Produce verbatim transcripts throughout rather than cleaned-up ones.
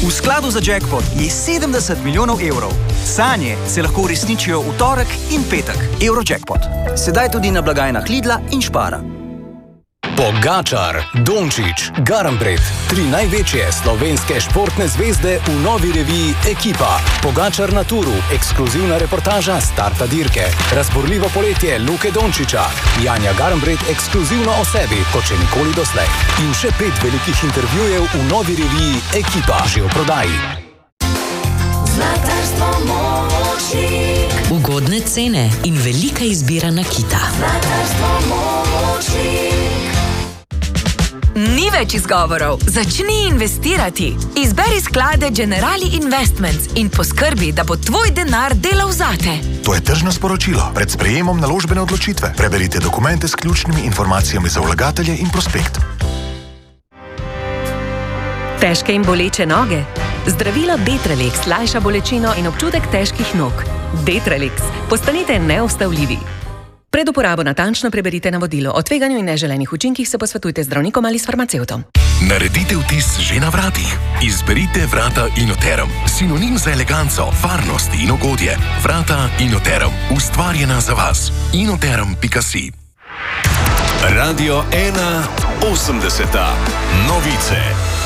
V skladu za jackpot je sedemdeset milijonov evrov. Sanje se lahko uresničijo v torek in petek. Eurojackpot. Sedaj tudi na blagajnah Lidla in Spara. Pogačar, Dončić, Garnbret, tri največje slovenske športne zvezde v novi reviji Ekipa. Pogačar na turu, ekskluzivna reportaža starta dirke. Razborljivo poletje Luke Dončića. Janja Garnbret ekskluzivno o sebi, kot še nikoli doslej. In še pet velikih intervjujev v novi reviji Ekipa, že v prodaji. Zlatarstvo Močnik. Ugodne cene in velika izbira nakita. Zlatarstvo Močnik. Ni več izgovorov. Začni investirati. Izberi sklade Generali Investments in poskrbi, da bo tvoj denar delal zate. To je tržno sporočilo. Pred sprejemom naložbene odločitve. Preberite dokumente s ključnimi informacijami za vlagatelje in prospekt. Težke in boleče noge? Zdravilo Detralex lajša bolečino in občutek težkih nog. Detralex. Postanite neustavljivi. Pred uporabo natančno preberite navodilo. O tveganju in neželenih učinkih se posvetujte z zdravnikom ali s farmacevtom. Naredite vtis že na vratih. Izberite vrata Inoterum. Sinonim za eleganco, varnost in ugodje. Vrata Inoterum. Ustvarjena za vas. inoterum pika si. Radio ena osemdeseta. Novice.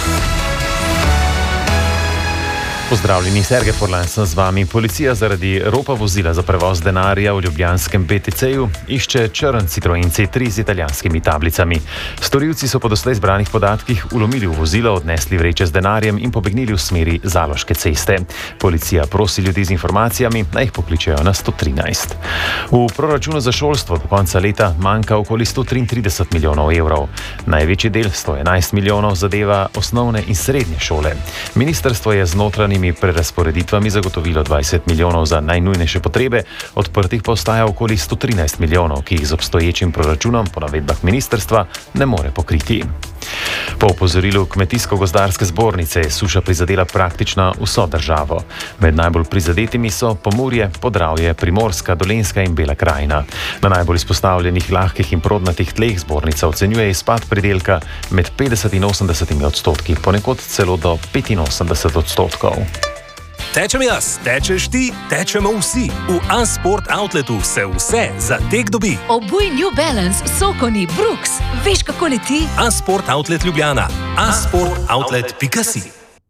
Pozdravljeni, Sergej Forlan sem z vami. Policija zaradi ropa vozila za prevoz denarja v ljubljanskem B T C-ju išče črn Citroen C tri z italijanskimi tablicami. Storilci so po doslej zbranih podatkih vlomili v vozilo, odnesli vreče z denarjem in pobegnili v smeri Zaloške ceste. Policija prosi ljudi z informacijami, naj jih pokličejo na sto trinajst. V proračunu za šolstvo do konca leta manjka okoli sto triintrideset milijonov evrov. Največji del, sto enajst milijonov, zadeva osnovne in srednje šole. Ministrstvo je z notranjimi prerazporeditvami zagotovilo dvajset milijonov za najnujnejše potrebe, odprtih pa ostaja okoli sto trinajst milijonov, ki jih z obstoječim proračunom po navedbah ministrstva ne more pokriti. Po opozorilu Kmetijsko-gozdarske zbornice je suša prizadela praktično vso državo. Med najbolj prizadetimi so Pomurje, Podravje, Primorska, Dolenjska in Bela krajina. Na najbolj izpostavljenih lahkih in prodnatih tleh zbornica ocenjuje izpad pridelka med petdeset in osemdeset odstotki, ponekod celo do petinosemdeset odstotkov. Tečem jaz, tečeš ti, tečemo vsi. V A-Sport Outletu se vse za tek dobi. Obuj New Balance, Sokoni, Brooks. Veš, kako leti? A-Sport Outlet Ljubljana. a sport outlet pika si.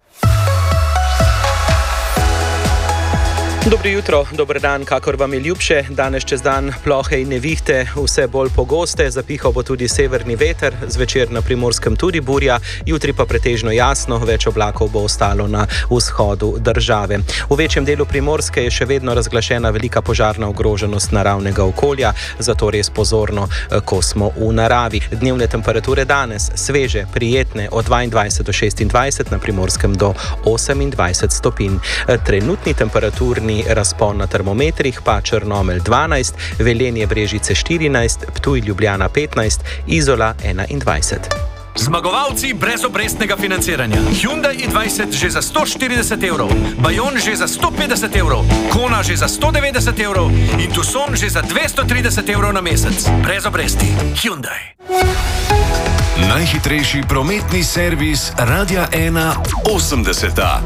Dobro jutro, dober dan, kakor vam je ljubše. Danes čez dan plohe in nevihte vse bolj pogoste, zapihal bo tudi severni veter, zvečer na Primorskem tudi burja, jutri pa pretežno jasno, več oblakov bo ostalo na vzhodu države. V večjem delu Primorske je še vedno razglašena velika požarna ogroženost naravnega okolja, zato res pozorno, ko smo v naravi. Dnevne temperature danes sveže, prijetne od dvaindvajset do šestindvajset, na Primorskem do osemindvajset stopinj. Trenutni temperaturni razpon na termometrih pa Črnomelj dvanajst, Velenje Brežice štirinajst, Ptuj Ljubljana petnajst, Izola enaindvajset. Zmagovalci brez obrestnega financiranja. Hyundai i dvajset že za sto štirideset evrov, Bayon že za sto petdeset evrov, Kona že za sto devetdeset evrov in Tucson že za dvesto trideset evrov na mesec. Brez obresti. Hyundai. Najhitrejši prometni servis Radia ena osemdeseta.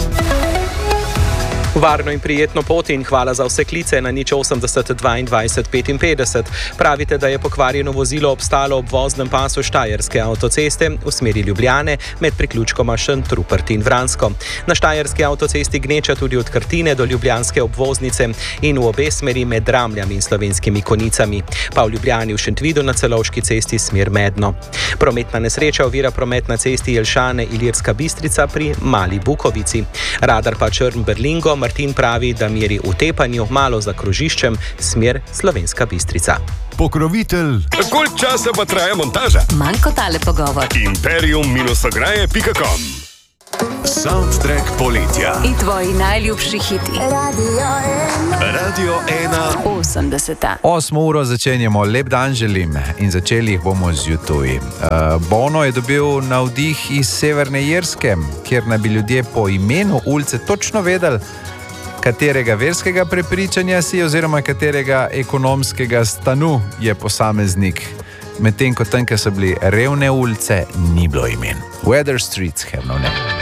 Varno in prijetno pot in hvala za vse klice na nič osemdeset dvaindvajset petinpetdeset. Pravite, da je pokvarjeno vozilo obstalo ob voznem pasu Štajerske avtoceste v smeri Ljubljane med priključkoma Šentrupert in Vransko. Na Štajerski avtocesti gneča tudi od Krtine do ljubljanske obvoznice in v obe smeri med Dramljami in Slovenskimi Konicami, pa v Ljubljani v Šentvidu na Celovški cesti smer Medno. Prometna nesreča ovira promet na cesti Jelšane Ilirska Bistrica pri Mali Bukovici. Radar pa Črn Berlingo. Martin pravi, da meri v tepanju malo za krožiščem smer Slovenska Bistrica. Pokrovitelj. Koliko časa pa traja montaža? Manj kot tale pogovor. imperium ograje pika com. Soundtrack poletja. In tvoji najljubši hiti. Radio ena. Radio ena osemdeseta. Osmo uro začenjamo, lep dan želim in začeli jih bomo z jutuji. Uh, Bono je dobil navdih iz Severne Irske, kjer naj bi ljudje po imenu ulice točno vedeli, katerega verskega prepričanja si oziroma katerega ekonomskega stanu je posameznik. Medtem ko tam, kjer so bili revne ulice, ni bilo imen. Weather streets have no name.